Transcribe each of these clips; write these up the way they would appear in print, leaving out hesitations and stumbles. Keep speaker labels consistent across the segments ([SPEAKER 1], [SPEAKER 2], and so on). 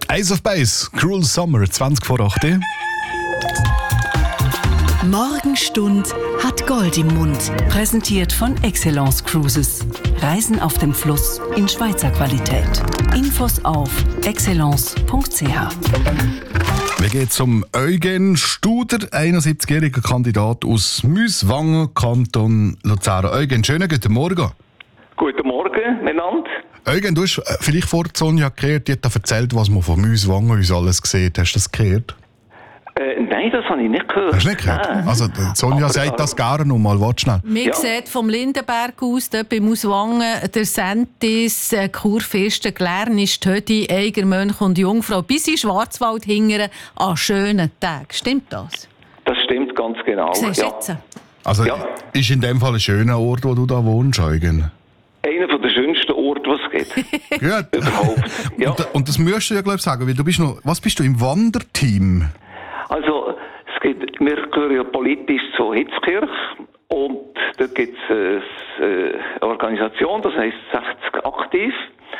[SPEAKER 1] Ace of Base, Cruel Summer, 20 vor 8.
[SPEAKER 2] Morgenstund hat Gold im Mund. Präsentiert von Excellence Cruises. Reisen auf dem Fluss in Schweizer Qualität. Infos auf excellence.ch.
[SPEAKER 1] Wir gehen zum Eugen Studer, 71-jähriger Kandidat aus Müswangen, Kanton Luzern. Eugen, schönen guten Morgen.
[SPEAKER 3] Guten Morgen, miteinander.
[SPEAKER 1] Eugen, du hast vielleicht vor Sonja gehört, die hat da erzählt, was man von Müswangen uns alles sieht. Hast du das gehört?
[SPEAKER 3] Nein, das habe ich nicht gehört.
[SPEAKER 1] Hast du nicht gehört?
[SPEAKER 3] Nein.
[SPEAKER 1] Also Sonja sagt das gerne noch mal. Warte schnell.
[SPEAKER 4] Man sieht vom Lindenberg aus, dort bei Muswangen, der Sentis, Kurfürsten, Glärnisch, Tödi, Eiger, Mönch und Jungfrau, bis in Schwarzwald hingern an schönen Tagen. Stimmt das?
[SPEAKER 3] Das stimmt ganz genau.
[SPEAKER 4] Siehst du jetzt?
[SPEAKER 1] Also ist in dem Fall ein schöner Ort, wo du da wohnst, Eugen?
[SPEAKER 3] Einer der schönsten Orte, was es gibt.
[SPEAKER 1] Gut.
[SPEAKER 3] Überhaupt. Ja.
[SPEAKER 1] Und das musst du ja, glaube ich, sagen, weil du bist noch... Was bist du, im Wanderteam?
[SPEAKER 3] Also, wir gehören ja politisch zu Hitzkirch und da gibt es eine Organisation, das heisst 60 aktiv.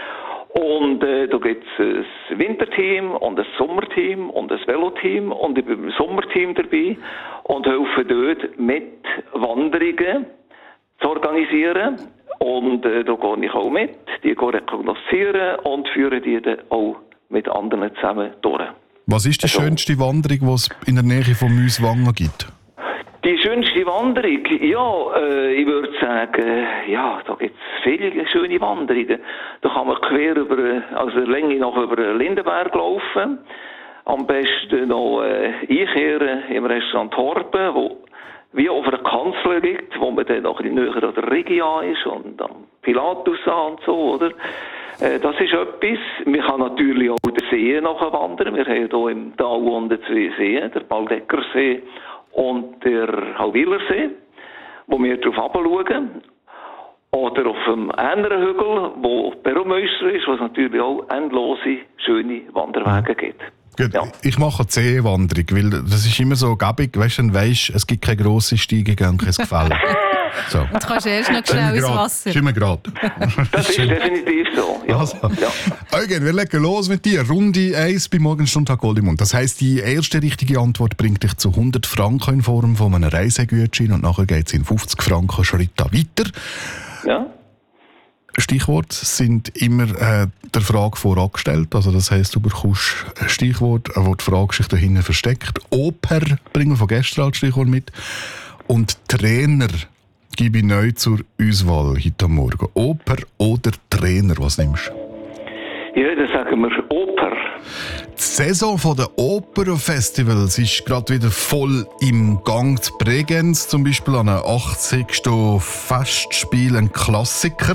[SPEAKER 3] Und da gibt es ein Winterteam und ein Sommerteam und ein Veloteam und ich bin im Sommerteam dabei und helfe dort mit Wanderungen zu organisieren. Und da gehe ich auch mit, die rekognoszieren und führen die dann auch mit anderen zusammen durch.
[SPEAKER 1] Was ist die schönste Wanderung, die es in der Nähe von Müswangen gibt?
[SPEAKER 3] Die schönste Wanderung? Ja, ich würde sagen, da gibt es viele schöne Wanderungen. Da kann man quer über, also Länge noch über den Lindenberg laufen. Am besten noch einkehren im Restaurant Horben, wo wie auf einer Kanzel liegt, wo man dann noch ein bisschen näher an der Regia ist und am Pilatus an und so, oder? Das ist etwas. Man kann natürlich auch den See nachher wandern. Wir haben hier im Tal unten 2 Seen, der Baldeckersee und der Hauwillersee, wo wir drauf herabschauen. Oder auf einem anderen Hügel, wo Peromöster ist, wo es natürlich auch endlose, schöne Wanderwege gibt.
[SPEAKER 1] Gut, ja. Ich mache eine Seewanderung, weil das ist immer so gäbig, dann weisst, es gibt keine grosse Steigung und kein Gefälle. So.
[SPEAKER 4] Und du kannst erst noch schnell ins Wasser.
[SPEAKER 1] Schwimmen gerade.
[SPEAKER 3] Das ist definitiv so. Ja.
[SPEAKER 1] Also. Eugen, wir legen los mit dir. Runde 1 bei Morgenstund hat Gold im Mund. Das heisst, die erste richtige Antwort bringt dich zu 100 Franken in Form von einem Reisegutschein und nachher geht es in 50 Franken Schritte weiter.
[SPEAKER 3] Ja.
[SPEAKER 1] Stichworte sind immer der Frage vorangestellt. Also das heisst, du bekommst ein Stichwort, wo die Frage sich dahinter versteckt. Oper bringen wir von gestern als Stichwort mit. Und Trainer gebe ich neu zur Auswahl heute Morgen. Oper oder Trainer, was nimmst du?
[SPEAKER 3] Ja, dann sagen wir Oper.
[SPEAKER 1] Die Saison der Opernfestivals ist gerade wieder voll im Gang. Zu Bregenz zum Beispiel an einem 80. Festspiel ein Klassiker.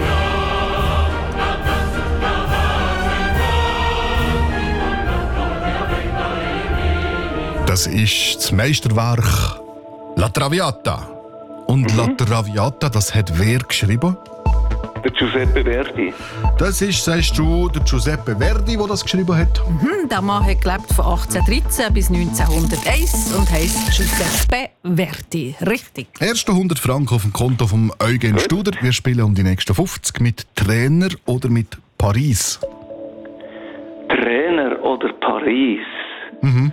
[SPEAKER 1] Das ist das Meisterwerk La Traviata. Und La Traviata, das hat wer geschrieben?
[SPEAKER 3] Der Giuseppe Verdi.
[SPEAKER 1] Das ist, sagst du, der Giuseppe Verdi, der das geschrieben hat?
[SPEAKER 4] Der Mann hat gelebt von 1813 bis 1901 und heisst Giuseppe Verdi. Richtig.
[SPEAKER 1] Erste 100 Franken auf dem Konto von Eugen Studer. Wir spielen um die nächsten 50 mit Trainer oder mit Paris.
[SPEAKER 3] Trainer oder Paris?
[SPEAKER 1] Mhm.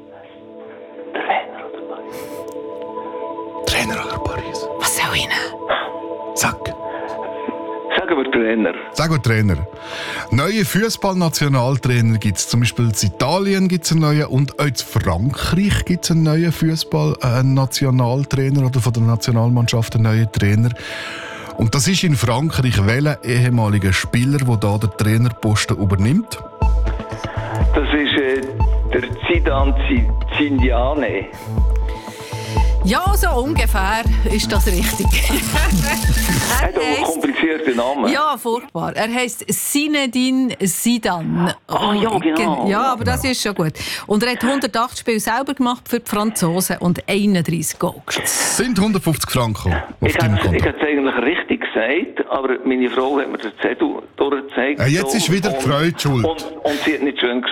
[SPEAKER 3] Trainer oder Paris?
[SPEAKER 1] Trainer oder Paris?
[SPEAKER 4] Was soll ich nehmen?
[SPEAKER 1] Sag.
[SPEAKER 3] Sagen wir Trainer.
[SPEAKER 1] Sag mal Trainer. Neue Fußballnationaltrainer gibt es. Zum Beispiel in Italien gibt es einen neuen und auch in Frankreich gibt es einen neuen Fußball-Nationaltrainer oder von der Nationalmannschaft einen neuen Trainer. Und das ist in Frankreich welcher ehemaliger Spieler, der da den Trainerposten übernimmt?
[SPEAKER 3] Das ist der Zidane Zidane.
[SPEAKER 4] Ja, so ungefähr ist das richtig.
[SPEAKER 3] Er hat auch einen komplizierten Namen.
[SPEAKER 4] Ja, furchtbar. Er heisst Zinedine Zidane.
[SPEAKER 3] Ja, genau.
[SPEAKER 4] Ja, aber das ist schon gut. Und er hat 108 Spiele selber gemacht für die Franzosen und 31 Goal geschossen.
[SPEAKER 1] Das sind 150 Franken auf deinem
[SPEAKER 3] Ich
[SPEAKER 1] Konto.
[SPEAKER 3] hätte es eigentlich richtig gesagt, aber meine Frau hat mir den Zettel durchgezeigt.
[SPEAKER 1] Jetzt ist wieder die Freude schuld.
[SPEAKER 3] Und sie hat nicht schön